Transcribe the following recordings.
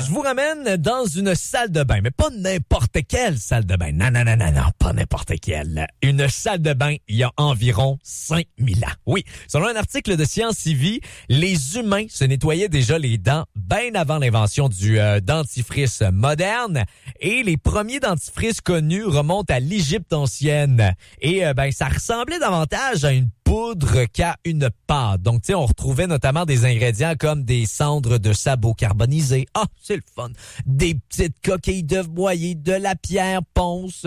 Je vous ramène dans une salle de bain, mais pas n'importe quelle salle de bain. Non, pas n'importe quelle. Une salle de bain il y a environ 5000 ans. Oui, selon un article de Science Vie, les humains se nettoyaient déjà les dents bien avant l'invention du dentifrice moderne. Et les premiers dentifrices connus remontent à l'Égypte ancienne. Et ça ressemblait davantage à une poudre qu'à une pâte. Donc, tu sais, on retrouvait notamment des ingrédients comme des cendres de sabot carbonisé. Ah, c'est le fun. Des petites coquilles d'œufs broyées, de la pierre ponce,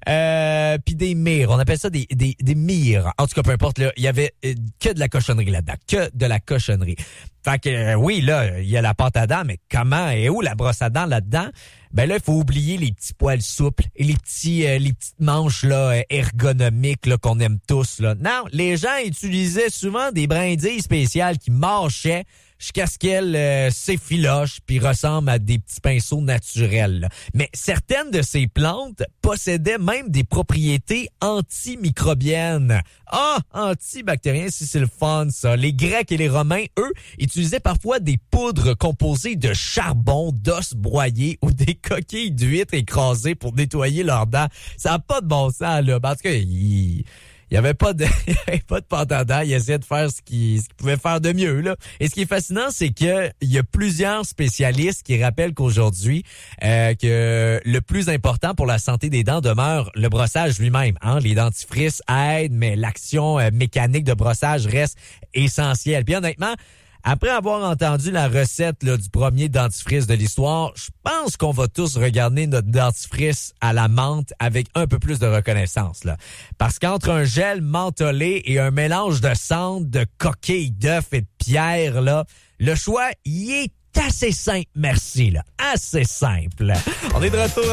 puis des myrrhes. On appelle ça des myrrhes. En tout cas, peu importe, là, il y avait que de la cochonnerie là-dedans. Que de la cochonnerie. Fait que, oui, là, il y a la pâte à dents, mais comment et où la brosse à dents là-dedans? Ben là, il faut oublier les petits poils souples et les petites manches là ergonomiques là qu'on aime tous là. Non, les gens utilisaient souvent des brindilles spéciales qui mâchaient jusqu'à ce qu'elles s'effilochent puis ressemblent à des petits pinceaux naturels. Là. Mais certaines de ces plantes possédaient même des propriétés antimicrobiennes. Ah, antibactériens, si c'est le fun ça. Les Grecs et les Romains, eux, utilisaient parfois des poudres composées de charbon, d'os broyés ou des coquilles d'huîtres écrasées pour nettoyer leurs dents. Ça n'a pas de bon sens, là. En tout cas, il y avait pas de pâte à dents. Il essayait de faire ce qu'il pouvait faire de mieux, là. Et ce qui est fascinant, c'est que il y a plusieurs spécialistes qui rappellent qu'aujourd'hui, que le plus important pour la santé des dents demeure le brossage lui-même. Hein? Les dentifrices aident, mais l'action mécanique de brossage reste essentielle. Puis honnêtement, après avoir entendu la recette là, du premier dentifrice de l'histoire, je pense qu'on va tous regarder notre dentifrice à la menthe avec un peu plus de reconnaissance. Là. Parce qu'entre un gel mentholé et un mélange de cendres, de coquilles d'œufs et de pierres, là, le choix y est assez simple, merci. Là. Assez simple. On est de retour.